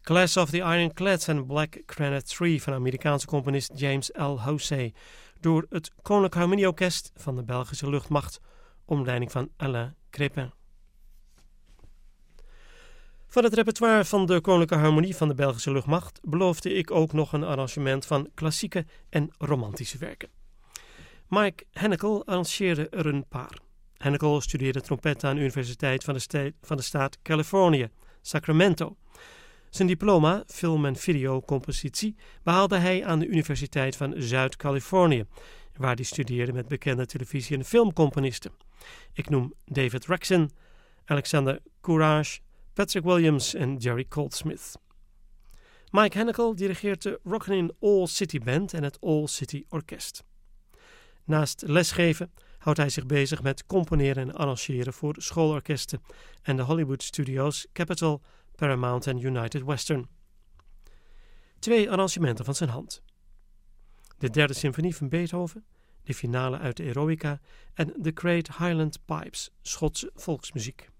Class of the Ironclads en Black Granite Tree van Amerikaanse componist James L. Hosey door het Koninklijk Harmonieorkest van de Belgische Luchtmacht onder leiding van Alain Crépin. Van het repertoire van de Koninklijke Harmonie van de Belgische Luchtmacht beloofde ik ook nog een arrangement van klassieke en romantische werken. Mike Hennekel arrangeerde er een paar. Hennekel studeerde trompet aan de Universiteit van de staat Californië, Sacramento. Zijn diploma, film- en videocompositie, behaalde hij aan de Universiteit van Zuid-Californië, waar hij studeerde met bekende televisie- en filmcomponisten. Ik noem David Rexon, Alexander Courage, Patrick Williams en Jerry Goldsmith. Mike Hennekel dirigeert de Rockin' All City Band en het All City Orkest. Naast lesgeven houdt hij zich bezig met componeren en arrangeren voor schoolorkesten en de Hollywood studios Capitol, Paramount en United Western. 2 arrangementen van zijn hand. De 3e symfonie van Beethoven, de finale uit de Eroica en The Great Highland Pipes, Schotse volksmuziek.